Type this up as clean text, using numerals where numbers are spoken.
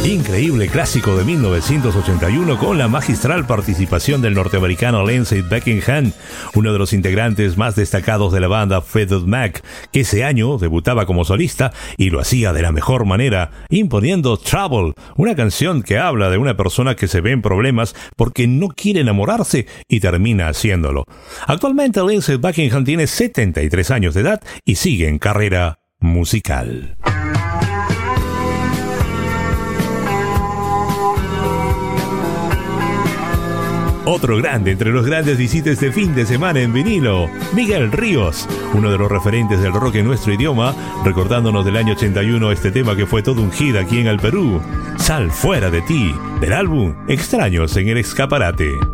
Increíble clásico de 1981 con la magistral participación del norteamericano Lindsey Buckingham, uno de los integrantes más destacados de la banda Fleetwood Mac, que ese año debutaba como solista y lo hacía de la mejor manera, imponiendo Trouble, una canción que habla de una persona que se ve en problemas porque no quiere enamorarse y termina haciéndolo. Actualmente Lindsey Buckingham tiene 73 años de edad y sigue en carrera musical. Otro grande entre los grandes visita este fin de semana en vinilo, Miguel Ríos, uno de los referentes del rock en nuestro idioma, recordándonos del año 81 este tema que fue todo un hit aquí en el Perú, Sal fuera de ti, del álbum Extraños en el Escaparate.